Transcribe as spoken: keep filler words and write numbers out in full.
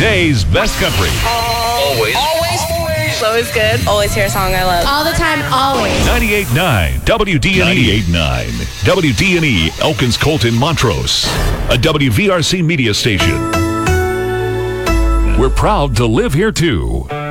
Today's best country. Always. Always. Always. Always good. Always hear a song I love. All the time, always. ninety-eight point nine W D N E. ninety-eight point nine W D N E, Elkins, Colton, Montrose. A W V R C media station. We're proud to live here, too.